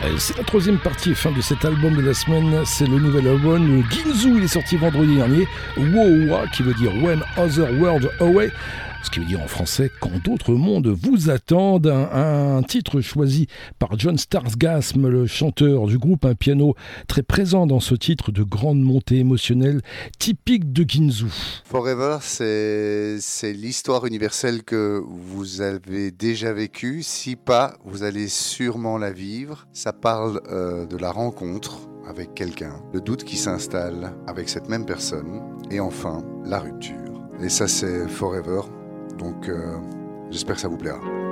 C'est la troisième partie et fin de cet album de la semaine, c'est le nouvel album Ginzu, il est sorti vendredi dernier, Wowa qui veut dire When Other World Away, ce qui veut dire en français quand d'autres mondes vous attendent, un titre choisi par John Starsgasm, le chanteur du groupe, un piano très présent dans ce titre de grande montée émotionnelle typique de Ginzu. Forever, c'est l'histoire universelle que vous avez déjà vécue. Si pas, vous allez sûrement la vivre. Ça parle de la rencontre avec quelqu'un, le doute qui s'installe avec cette même personne, et enfin, la rupture. Et ça, c'est Forever. Donc, j'espère que ça vous plaira.